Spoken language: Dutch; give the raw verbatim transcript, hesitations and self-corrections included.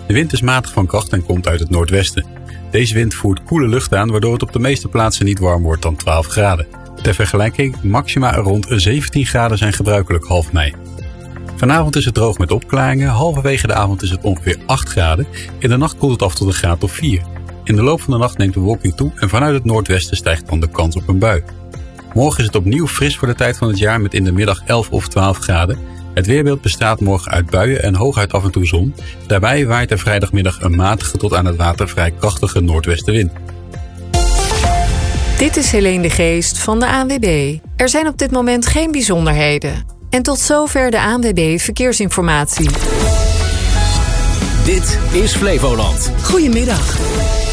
De wind is matig van kracht en komt uit het noordwesten. Deze wind voert koele lucht aan, waardoor het op de meeste plaatsen niet warm wordt dan twaalf graden. Ter vergelijking, maxima rond zeventien graden zijn gebruikelijk half mei. Vanavond is het droog met opklaringen, halverwege de avond is het ongeveer acht graden. In de nacht koelt het af tot een graad of vier. In de loop van de nacht neemt de bewolking toe en vanuit het noordwesten stijgt dan de kans op een bui. Morgen is het opnieuw fris voor de tijd van het jaar met in de middag elf of twaalf graden. Het weerbeeld bestaat morgen uit buien en hooguit af en toe zon. Daarbij waait er vrijdagmiddag een matige tot aan het water vrij krachtige noordwestenwind. Dit is Helene de Geest van de A N W B. Er zijn op dit moment geen bijzonderheden. En tot zover de A N W B Verkeersinformatie. Dit is Flevoland. Goedemiddag.